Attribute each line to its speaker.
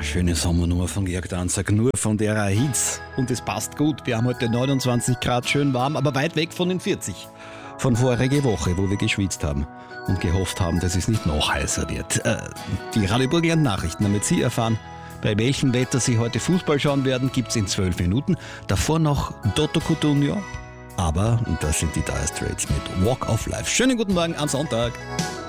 Speaker 1: Schöne Sommernummer von Georg Danzer, nur von der Hits. Und es passt gut. Wir haben heute 29 Grad, schön warm, aber weit weg von den 40. Von vorige Woche, wo wir geschwitzt haben und gehofft haben, dass es nicht noch heißer wird. Die Radio Burgenland Nachrichten, damit Sie erfahren, bei welchem Wetter Sie heute Fußball schauen werden, gibt es in 12 Minuten. Davor noch Dotto Cutugno. Aber, und das sind die Dire Straits mit Walk of Life. Schönen guten Morgen am Sonntag.